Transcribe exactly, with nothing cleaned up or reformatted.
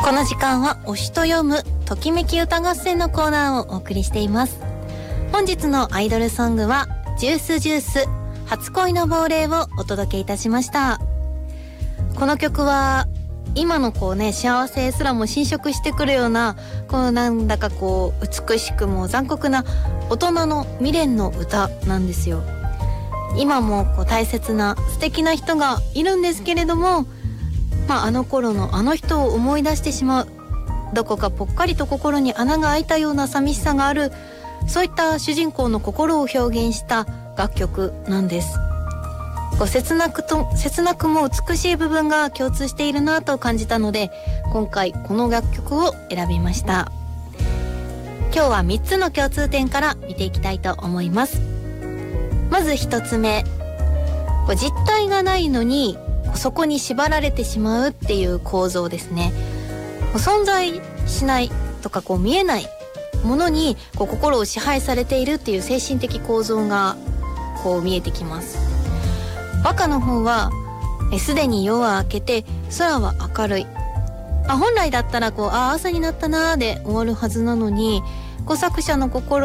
この時間は推しと読むときめき歌合戦のコーナーをお送りしています。本日のアイドルソングはジュースジュース初恋の亡霊をお届けいたしました。この曲は今のこうね幸せすらも侵食してくるようなこうなんだかこう美しくも残酷な大人の未練の歌なんですよ。今もこう大切な素敵な人がいるんですけれども、まあ、あの頃のあの人を思い出してしまう、どこかぽっかりと心に穴が開いたような寂しさがある、そういった主人公の心を表現した楽曲なんです。こう切なくと切なくも美しい部分が共通しているなと感じたので、今回この楽曲を選びました。今日はみっつの共通点から見ていきたいと思います。まずひとつめ、こう実体がないのにそこに縛られてしまうっていう構造ですね。存在しないとかこう見えないものにこう心を支配されているっていう精神的構造がこう見えてきます。バカの方はすでに夜は明けて空は明るい、あ本来だったらこうあ朝になったなーで終わるはずなのに、こう作者の心